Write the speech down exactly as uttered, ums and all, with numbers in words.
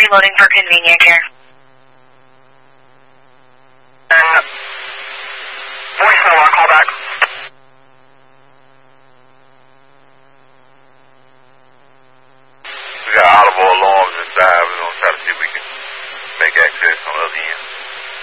loading for convenient care. Uh, voicemail, I'll call back. We got audible alarms inside. We're going to try to see if we can make access on the other end.